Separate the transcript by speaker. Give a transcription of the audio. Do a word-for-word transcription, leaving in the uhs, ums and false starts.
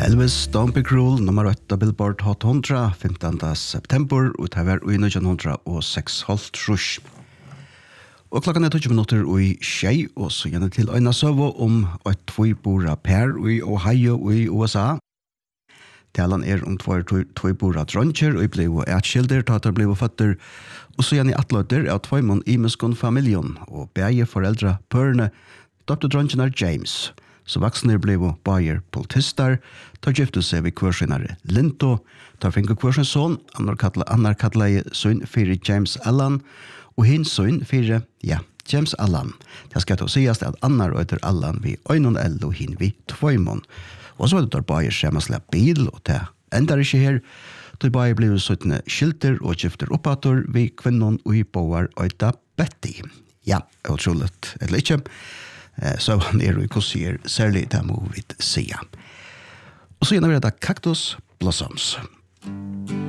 Speaker 1: Elvis, Don't Be Cruel, nummer åtta Billboard Hot hundra, femtonde september, og det var i nitton hundra seks halvt rush. Og klokken er tjue minutter i tjei, og så gjerne til Øyna Søvo om et tvøybora per i Ohio i U S A. Talan er om tvøybora dronjer, og ble jo etskilder, tater ble jo føtter, og så gjerne atløter av tvøymon i muskon familien, og begge foreldre pørne, doktor dronjen er James. Så vaksne ble jo bayer politister, tar gifte seg ved kvarsinare Linto, tar finke kvarsin son, annar kattleie sønn fire James Allan, og hins sønn fire, ja, James Allan. Det skal til å sies at annar øyter Allan vi øynon L og hin vi tvøymon. Og så var det der bayer skjemaslega bil, og det endar ikke her, da bayer ble jo søttene skilter og gifter oppator vi kvinnon og i boar øyta Betty. Ja, utroligt, eller ikke. Så han er jo ikke sier, særlig det må vi se. Og så gjennom det Cactus Blossoms.